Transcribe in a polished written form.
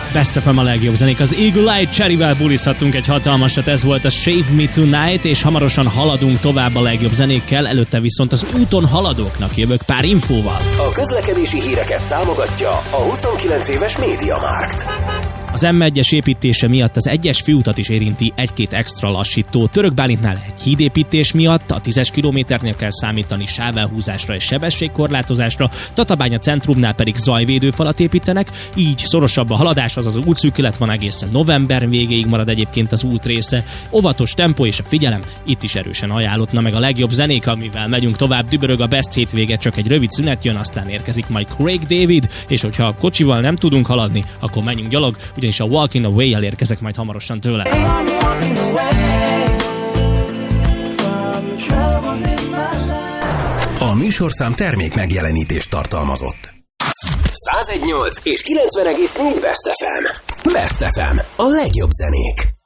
Best FM a legjobb zenék. Az Eagle Eye Cherryvel bulizhattunk egy hatalmasat, ez volt a Shave Me Tonight, és hamarosan haladunk tovább a legjobb zenékkel, előtte viszont az úton haladóknak jövök pár infóval. A közlekedési híreket támogatja a 29 éves MediaMarkt. Az M1-es építése miatt az 1-es főutat is érinti egy-két extra lassító. Török Bálintnál egy hídépítés miatt a 10-es kilométernél kell számítani sávelhúzásra és sebességkorlátozásra, Tatabánya centrumnál pedig zajvédőfalat építenek, így szorosabb a haladás, azaz az útszűkület van egészen november végéig marad egyébként az út része. Óvatos tempó és a figyelem itt is erősen ajánlott. Na meg a legjobb zenék, amivel megyünk tovább, dübörög a Best hétvége, csak egy rövid szünet jön, aztán érkezik majd Craig David, és hogyha a kocsival nem tudunk haladni, akkor menjünk gyalog, ugyanis a Walking Away-jel érkezek majd hamarosan tőle. A műsorszám termék megjelenítést tartalmazott. 101.8 és 90,4 Best FM. Best FM. A legjobb zenék.